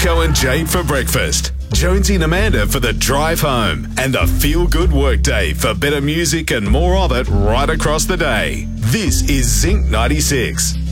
Nico and Jade for breakfast, Jonesy and Amanda for the drive home, and the feel-good workday for better music and more of it right across the day. This is Zinc 96.